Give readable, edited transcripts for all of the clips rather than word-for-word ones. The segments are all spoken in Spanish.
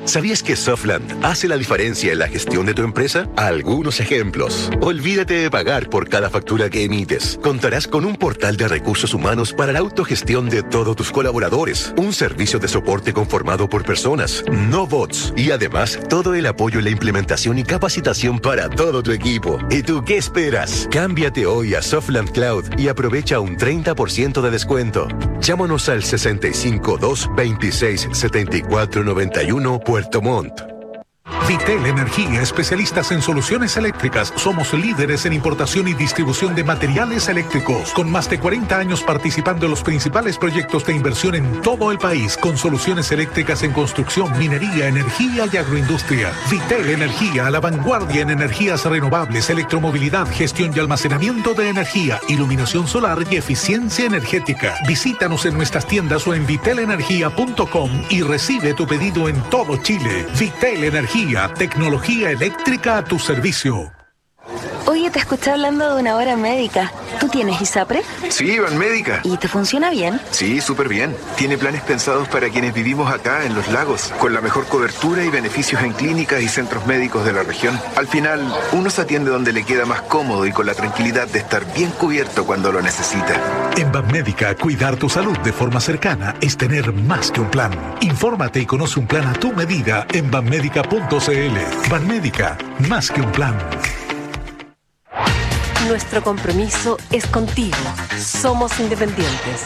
¿Sabías que Softland hace la diferencia en la gestión de tu empresa? Algunos ejemplos. Olvídate de pagar por cada factura que emites. Contarás con un portal de recursos humanos para la autogestión de todos tus colaboradores. Un servicio de soporte conformado por personas, no bots. Y además, todo el apoyo en la implementación y capacitación para todo tu equipo. ¿Y tú qué esperas? Cámbiate hoy a Softland Cloud y aprovecha un 30% de descuento. Llámanos al 65 226 7491 Puerto Montt. Vitel Energía, especialistas en soluciones eléctricas. Somos líderes en importación y distribución de materiales eléctricos, con más de 40 años participando en los principales proyectos de inversión en todo el país, con soluciones eléctricas en construcción, minería, energía y agroindustria. Vitel Energía, a la vanguardia en energías renovables, electromovilidad, gestión y almacenamiento de energía, iluminación solar y eficiencia energética. Visítanos en nuestras tiendas o en vitelenergia.com y recibe tu pedido en todo Chile. Vitel Energía, tecnología eléctrica a tu servicio. Oye, te escuché hablando de una hora médica. ¿Tú tienes ISAPRE? Sí, Banmédica. ¿Y te funciona bien? Sí, súper bien. Tiene planes pensados para quienes vivimos acá en Los Lagos, con la mejor cobertura y beneficios en clínicas y centros médicos de la región. Al final, uno se atiende donde le queda más cómodo y con la tranquilidad de estar bien cubierto cuando lo necesita. En Banmédica, cuidar tu salud de forma cercana es tener más que un plan. Infórmate y conoce un plan a tu medida en banmédica.cl. Banmédica, más que un plan. Nuestro compromiso es contigo. Somos independientes.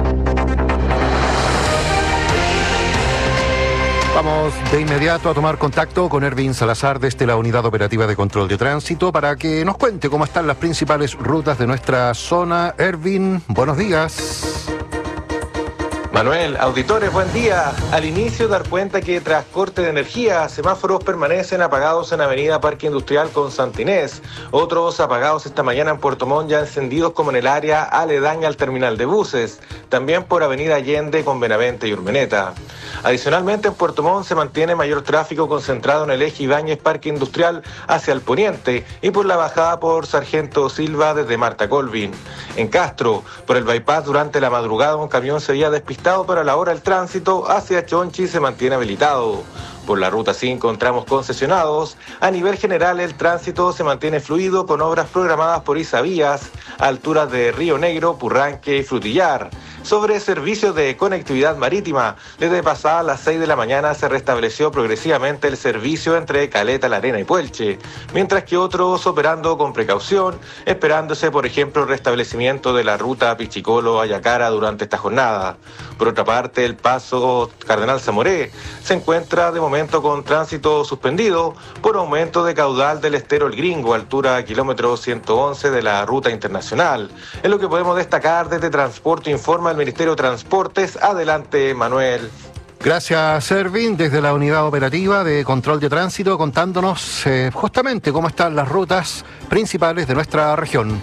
Vamos de inmediato a tomar contacto con Erwin Salazar desde la Unidad Operativa de Control de Tránsito para que nos cuente cómo están las principales rutas de nuestra zona. Erwin, buenos días. Manuel, auditores, buen día. Al inicio, dar cuenta que tras corte de energía, semáforos permanecen apagados en Avenida Parque Industrial con Santa Inés. Otros apagados esta mañana en Puerto Montt, ya encendidos como en el área aledaña al terminal de buses. También por Avenida Allende con Benavente y Urmeneta. Adicionalmente, en Puerto Montt se mantiene mayor tráfico concentrado en el eje Ibáñez Parque Industrial hacia el poniente y por la bajada por Sargento Silva desde Marta Colvin. En Castro, por el bypass durante la madrugada, un camión se había despistado, pero a la hora el tránsito hacia Chonchi se mantiene habilitado. Por la ruta 5 entramos concesionados. A nivel general, el tránsito se mantiene fluido con obras programadas por Isavías, a alturas de Río Negro, Purranque y Frutillar. Sobre servicios de conectividad marítima, desde pasadas las 6 de la mañana se restableció progresivamente el servicio entre Caleta, La Arena y Puelche, mientras que otros operando con precaución, esperándose, por ejemplo, el restablecimiento de la ruta Pichicolo-Ayacara durante esta jornada. Por otra parte, el paso Cardenal Zamoré se encuentra de momento con tránsito suspendido por aumento de caudal del estero El Gringo, altura kilómetro 111 de la ruta internacional. Es lo que podemos destacar desde Transporte Informa el Ministerio de Transportes. Adelante, Manuel. Gracias, Erwin, desde la Unidad Operativa de Control de Tránsito, contándonos justamente cómo están las rutas principales de nuestra región.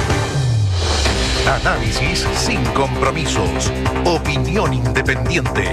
Análisis sin compromisos. Opinión independiente.